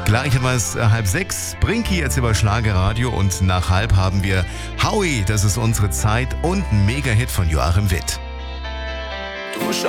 Gleich haben wir es 5:30. Brinki jetzt über Schlagerradio und nach 5 haben wir Howie, das ist unsere Zeit und ein Mega-Hit von Joachim Witt. Du